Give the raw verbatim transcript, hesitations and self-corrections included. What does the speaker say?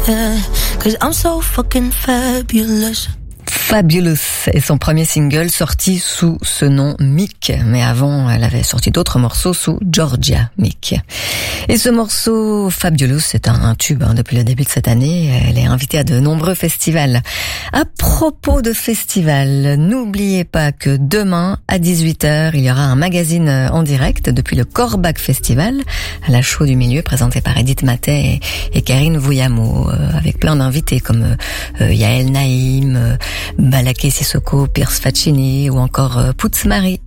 yeah, 'cause I'm so fucking fabulous. Fabulous est son premier single sorti sous ce nom Mick, mais avant elle avait sorti d'autres morceaux sous Georgia Mick. Et ce morceau Fabulous c'est un, un tube hein, depuis le début de cette année, elle est invitée à de nombreux festivals. À propos de festivals, n'oubliez pas que demain à dix-huit heures, il y aura un magazine en direct depuis le Corbach Festival, à la Chaux du Milieu, présenté par Edith Matet et, et Karine Vouillamo, euh, avec plein d'invités comme euh, Yael Naïm, euh, Balaké Sissoko, Pierce Faccini ou encore euh, Pouts Marie.